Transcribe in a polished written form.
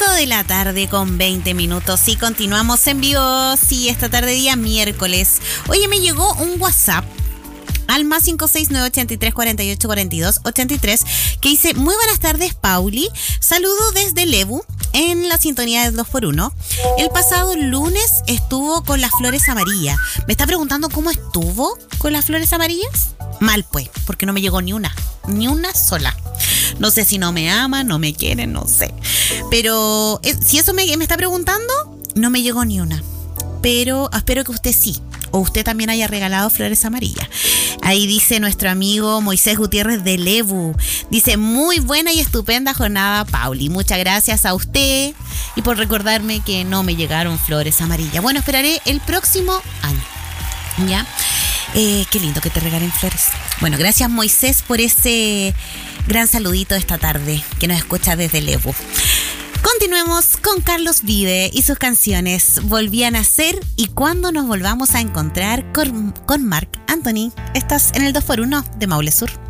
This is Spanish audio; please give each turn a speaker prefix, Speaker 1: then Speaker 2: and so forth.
Speaker 1: de la tarde con 20 minutos y continuamos en vivo, sí, esta tarde día miércoles. Oye, me llegó un WhatsApp al más 569-83-48-42-83 que dice: muy buenas tardes, Pauli, saludo desde Lebu en la sintonía del 2x1. El pasado lunes estuvo con las flores amarillas. Me está preguntando cómo estuvo con las flores amarillas. Mal pues, porque no me llegó ni una sola. No sé si no me aman, no me quieren, no sé. Pero si eso me está preguntando, no me llegó ni una. Pero espero que usted sí, o usted también haya regalado flores amarillas. Ahí dice nuestro amigo Moisés Gutiérrez de Lebu. Dice: muy buena y estupenda jornada, Pauli. Muchas gracias a usted y por recordarme que no me llegaron flores amarillas. Bueno, esperaré el próximo año. ¿Ya? Qué lindo que te regalen flores. Bueno, gracias, Moisés, por ese gran saludito esta tarde que nos escucha desde Lebu. Continuemos con Carlos Vive y sus canciones Volví a nacer y Cuando nos volvamos a encontrar con Marc Anthony. Estás en el 2x1 de Maule Sur.